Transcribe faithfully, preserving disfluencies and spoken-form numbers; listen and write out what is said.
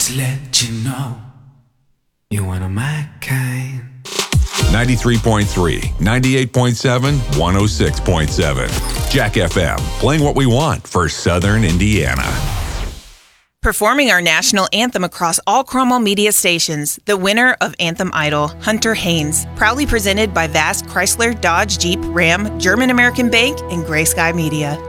Just let you know you're one of my kind. ninety-three point three, ninety-eight point seven, one oh six point seven. Jack F M, playing what we want for Southern Indiana. Performing our national anthem across all Cromwell media stations, the winner of Anthem Idol, Hunter Haynes, proudly presented by Vast Chrysler, Dodge, Jeep, Ram, German American Bank, and Gray Sky Media.